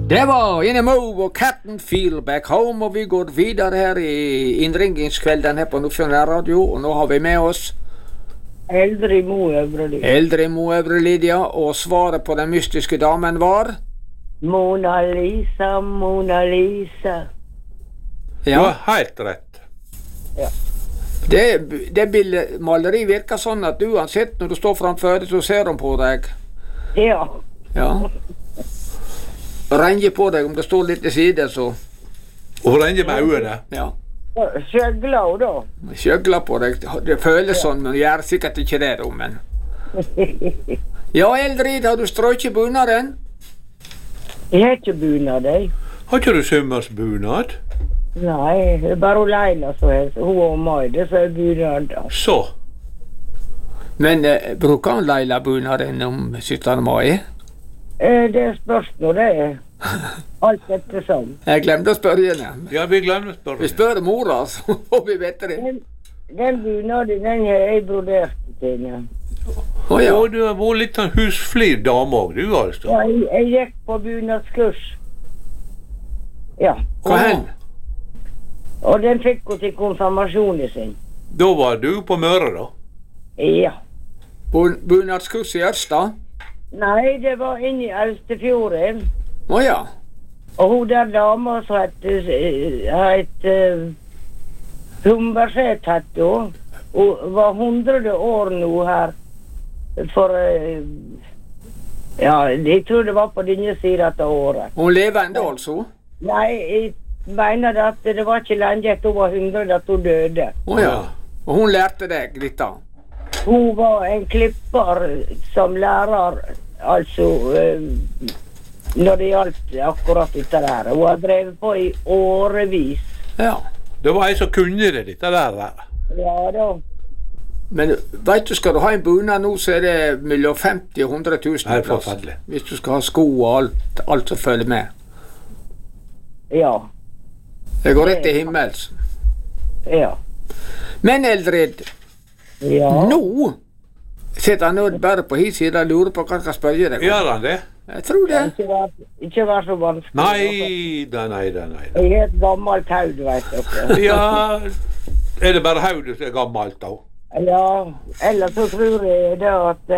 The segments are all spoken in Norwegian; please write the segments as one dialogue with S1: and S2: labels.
S1: Det var In a Move og Captain Feel Back Home, og vi går videre her i innringingskvelden her på Nordfjord Radio, og nå har vi med oss
S2: Eldre Moøvre Lydia.
S1: Eldre Moøvre Lydia, og svaret på den mystiske damen var
S2: Mona Lisa, Mona Lisa.
S3: Ja, du har helt rett.
S2: Ja.
S1: Det billedmaleri virker sånn at uansett når du står framfor det, så ser hun på deg.
S2: Ja.
S1: Ja. Renger på deg om det står litt til side, så.
S3: Og renger med øynene.
S1: Ja.
S2: Skjøgler hun da.
S1: Skjøgler på deg. Det føles sånn, men gjør sikkert ikke det da, men. Ja, Eldrid, har du strøket bunaden?
S2: Jeg har ikke bunad, jeg.
S3: Har ikke du sømmersbunad?
S2: Nei, det er bare Leila som er, hun og Maide som er bunad da.
S3: Så.
S1: Men bruker han Leila bunaden om 17. mai?
S2: Det spørs nå det er. Alt etter sånn.
S1: Jeg glemte å spørre henne.
S3: Ja, vi glemte å spørre.
S1: Vi spør mora, så får vi vite det.
S2: Den bunaden, den har jeg brodert til henne.
S1: Ja.
S3: Og du har vært litt sånn husflir dame også, du altså.
S2: Ja, jeg gikk på bunadskurs. Ja.
S1: Hva hen?
S2: Og den fikk hun til konfirmasjonen sin.
S3: Da var du på Møre da?
S2: Ja.
S1: Bunadskurs i Ørsta?
S2: Nei, det var inne i Austefjorden.
S1: Ja.
S2: Og hun der dama som het Humberseth hette hun. Hun var 100 år nå her. For ja, jeg tror det var på denne siden av året.
S1: Hun lever enda altså?
S2: Nei, jeg mener at det var ikke lenge etter hun var 100 at hun døde.
S1: Ja. Og hun lærte deg litt da?
S2: Hun var en klipper som lærer, altså, når det gjaldt akkurat dette der. Hun har drevet på i årevis.
S3: Ja. Det var en som kunne det, dette der.
S2: Ja da.
S1: Men vet du, skal du ha en bunad nå, så er det mellom 50 og 100 000
S3: Nei, forferdelig.
S1: hvis du skal ha sko og alt som følger med.
S2: Ja.
S1: Det går rett til himmels.
S2: Ja. Men
S1: Eldrid,
S2: ja.
S1: Nå sitter han nå bare på hit siden og lurer på hva jeg skal spørre deg om.
S3: Gjør han det?
S1: Jeg tror det.
S2: Ikke vær så vanskelig.
S3: Nei.
S2: Jeg er et gammelt haud, vet dere.
S3: Ja, er det bare haudet som er gammelt da?
S2: Ja, ellers så tror jeg det at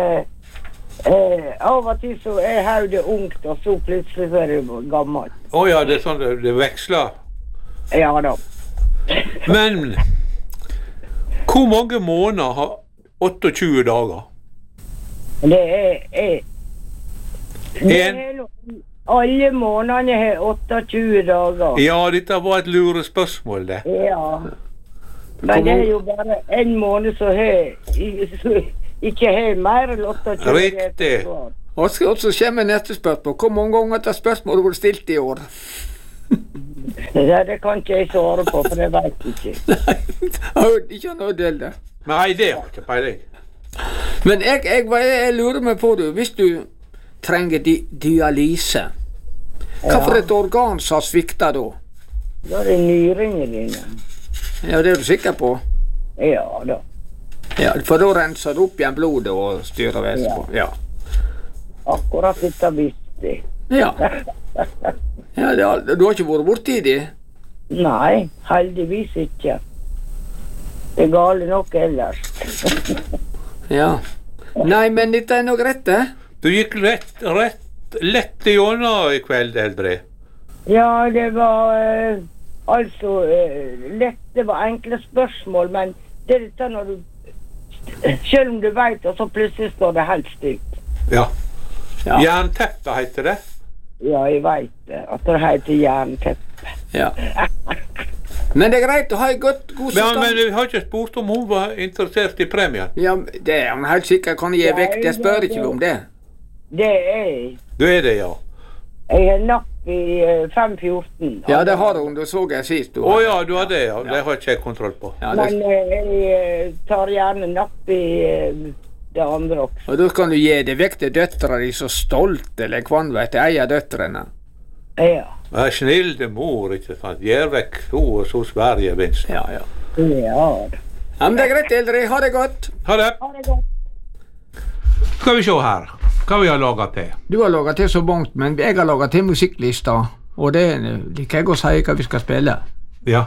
S2: av og til så er haudet ungt, og så plutselig så er det gammelt.
S3: Ja, det er sånn det veksler.
S2: Ja da.
S3: Men hvor mange måneder har 28 dager?
S2: Det er alle månedene har 28 dager.
S3: Ja, dette var et lurespørsmål, det.
S2: Ja. Men det er jo bare en måned som ikke har mer enn 28.
S3: Riktig.
S1: Og så kommer neste spørsmål. Hvor mange ganger dette spørsmålet har vært stilt i år?
S2: Det kan ikke jeg svare på, for det vet jeg ikke.
S1: Nei, ikke noe del det.
S3: Nei, det har ikke peiling.
S1: Men jeg lurer meg på det, hvis du trenger dialyse, hva for et organ som svikter da?
S2: Da er det nyrene dine.
S1: Ja, det er du sikker på?
S2: Ja da.
S1: Ja, for da renser du opp igjen blodet og styrer vesen på. Ja.
S2: Akkurat dette visste jeg.
S1: Ja. Ja, du har ikke vært borti det?
S2: Nei, heldigvis ikke. Det er gale nok ellers.
S1: Ja. Nei, men dette er nok rett, det?
S3: Du gikk lett igjennom i kveld, Eldre.
S2: Ja, det var altså lett, det var enkle spørsmål, men det er dette når du, selv om du vet, og så plutselig står det helt stilt.
S3: Ja. Jernteppe heter det.
S2: Ja, jeg vet det, at det heter jernteppe.
S1: Ja. Men det er greit å ha en god stand.
S3: Men du har ikke spurt om hun var interessert i premien?
S1: Ja, det er hun helt sikkert kan gi vekk, jeg spør ikke om det.
S2: Det er jeg.
S3: Du er det, ja.
S2: Jeg er napp i 514.
S1: Ja, det har hun, det så jeg sist.
S3: Ja, du har det, ja. Det har ikke jeg kontroll på.
S1: Ja,
S2: men jeg tar gjerne napp i det andre også.
S1: Og da kan du gi det vekk til døtterne de så stolt, eller hva vet jeg, eier døtterne.
S2: Ja.
S3: Snilde mor, ikke sant? Gjør vekk hun og så Sverige vinst.
S1: Ja.
S2: Ja.
S1: Ja, men det er greit, Eldre. Ha det godt.
S3: Ha det.
S2: Ha det godt.
S3: Skal vi se her. Hva vi har laget til?
S1: Du har laget til så mangt, men jeg har laget til musikklista, og det liker jeg å si hva vi skal spille.
S3: Ja,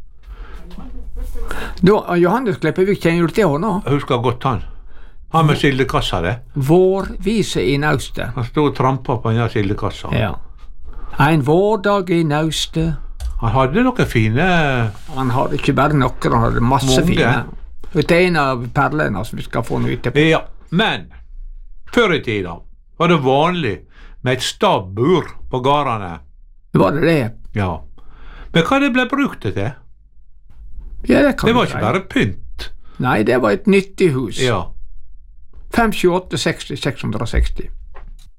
S1: Da, Johannes Kleppevik, kjenner du til henne?
S3: jeg husker godt han. Han med sildekassa, det.
S1: Vårvise i naustet.
S3: Han stod og trampet på denne sildekassa.
S1: Ja. En vårdag i naustet.
S3: Han hadde noen fine...
S1: Han hadde ikke bare noen, han hadde masse
S3: Mange.
S1: fine. Det er en av perlene som vi skal få noe etterpå.
S3: Ja, men før i tida var det vanlig med et stabbur på gårdene.
S1: Var det det?
S3: Ja. Men hva det ble brukt til?
S1: Ja, det kan
S3: Det var
S1: du
S3: ikke
S1: si.
S3: bare pynt.
S1: Nei, det var et nyttig hus.
S3: Ja.
S1: 528 60 660.